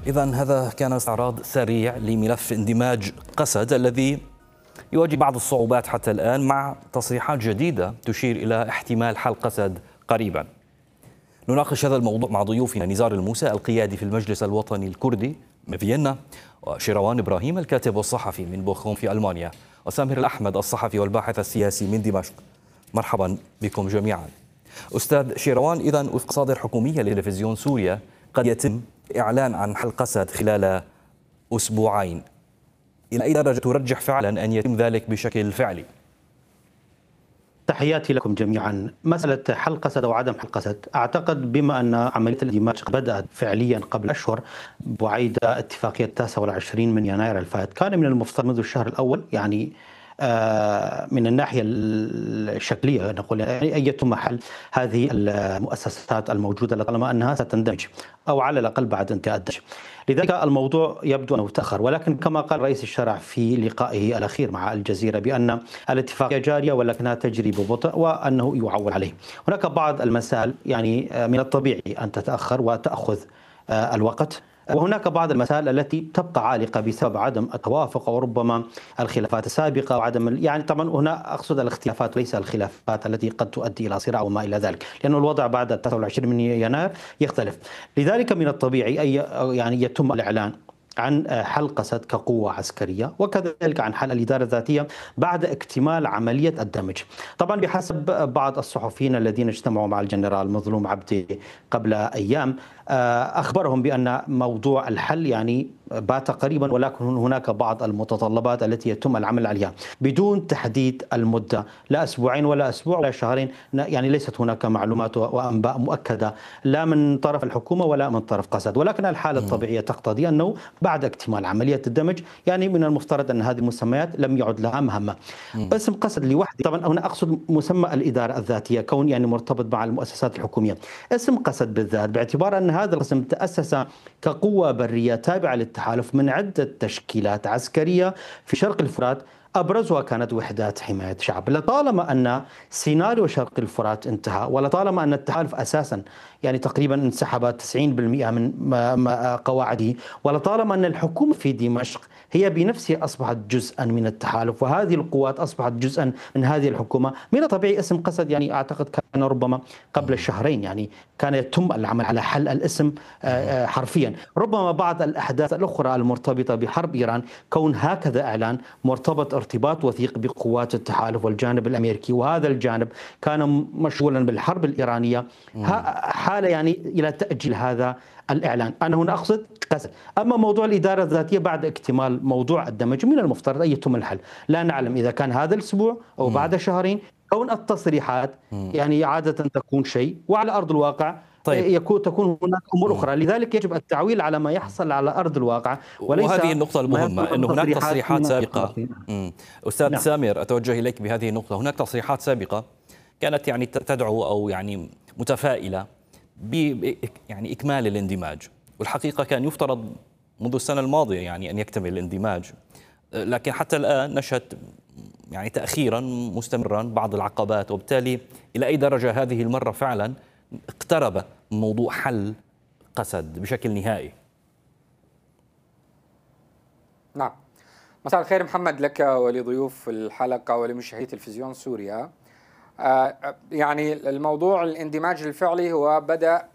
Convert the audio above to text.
إذا هذا كان استعراض سريع لملف اندماج قسد الذي يواجه بعض الصعوبات حتى الآن، مع تصريحات جديدة تشير إلى احتمال حل قسد قريبا. نناقش هذا الموضوع مع ضيوفنا نزار الموسى القيادي في المجلس الوطني الكردي من فيينا، وشيروان إبراهيم الكاتب والصحفي من بوخوم في ألمانيا، وسامر الأحمد الصحفي والباحث السياسي من دمشق. مرحبا بكم جميعا. أستاذ شيروان، إذا وفق مصادر حكومية لتلفزيون سوريا قد يتم إعلان عن حل قسد خلال أسبوعين، إلى أي درجة ترجح فعلا أن يتم ذلك بشكل فعلي؟ تحياتي لكم جميعا. مسألة حل قسد أو عدم حل قسد، أعتقد بما أن عملية الاندماج بدأت فعليا قبل أشهر بوعيد اتفاقية 29 من يناير الفائت، كان من المفترض منذ الشهر الأول يعني من الناحية الشكلية نقول يعني أن يتم حل هذه المؤسسات الموجودة لطالما أنها ستندمج أو على الأقل بعد انتهاء الدمج. لذلك الموضوع يبدو أنه تأخر، ولكن كما قال رئيس الشرع في لقائه الأخير مع الجزيرة بأن الاتفاقية جارية ولكنها تجري ببطء وأنه يعول عليه. هناك بعض المسائل يعني من الطبيعي أن تتأخر وتأخذ الوقت، وهناك بعض المسائل التي تبقى عالقة بسبب عدم التوافق أو ربما الخلافات السابقة وعدم يعني طبعا هنا أقصد الاختلافات وليس الخلافات التي قد تؤدي إلى صراع وما إلى ذلك، لأن الوضع بعد 29 من يناير يختلف. لذلك من الطبيعي أن يعني يتم الإعلان عن حل قسد كقوة عسكرية، وكذلك عن حل الإدارة الذاتية بعد اكتمال عملية الدمج. طبعا بحسب بعض الصحفيين الذين اجتمعوا مع الجنرال مظلوم عبدي قبل أيام، أخبرهم بأن موضوع الحل يعني بات قريبا، ولكن هناك بعض المتطلبات التي يتم العمل عليها بدون تحديد المدة، لا أسبوعين ولا أسبوع ولا شهرين، يعني ليست هناك معلومات وأنباء مؤكدة لا من طرف الحكومة ولا من طرف قسد، ولكن الحالة الطبيعية تقتضي أنه بعد اكتمال عملية الدمج يعني من المفترض أن هذه المسميات لم يعد لها مهمة. اسم قسد لوحده، طبعا هنا أقصد مسمى الإدارة الذاتية كون يعني مرتبط مع المؤسسات الحكومية. اسم قسد بالذات باعتبار أن هذا القسم تأسس كقوة برية تابعة للتحالف من عدة تشكيلات عسكرية في شرق الفرات، أبرزها كانت وحدات حماية شعب. لطالما أن سيناريو شرق الفرات انتهى، ولطالما أن التحالف أساسا يعني تقريبا انسحب 90% من قواعده، ولطالما أن الحكومة في دمشق هي بنفسها أصبحت جزءا من التحالف وهذه القوات أصبحت جزءا من هذه الحكومة، من الطبيعي اسم قسد يعني أعتقد كان ربما قبل شهرين يعني كان يتم العمل على حل الاسم حرفيا. ربما بعض الأحداث الأخرى المرتبطة بحرب إيران كون هكذا إعلان مرتبط ارتباط وثيق بقوات التحالف والجانب الأمريكي، وهذا الجانب كان مشغولا بالحرب الإيرانية، حالة يعني إلى تأجيل هذا الإعلان. أنا هنا أقصد قسد. أما موضوع الإدارة الذاتية بعد اكتمال موضوع الدمج من المفترض أن يتم الحل، لا نعلم إذا كان هذا الأسبوع أو بعد شهرين، كون التصريحات يعني عادة تكون شيء وعلى أرض الواقع تكون هناك أمور أخرى. لذلك يجب التعويل على ما يحصل على أرض الواقع وليس وهذه النقطة المهمة، أن هناك تصريحات سابقة. أستاذ نعم. سامر، أتوجه إليك بهذه النقطة. هناك تصريحات سابقة كانت يعني تدعو أو يعني متفائلة يعني إكمال الاندماج، والحقيقة كان يفترض منذ السنة الماضية يعني أن يكتمل الاندماج، لكن حتى الآن نشهد يعني تأخيرا مستمرا، بعض العقبات، وبالتالي إلى أي درجة هذه المرة فعلا اقترب موضوع حل قسد بشكل نهائي؟ نعم. مساء الخير محمد لك ولضيوف الحلقة ولمشاهدي تلفزيون سوريا. يعني الموضوع الاندماج الفعلي هو بدأ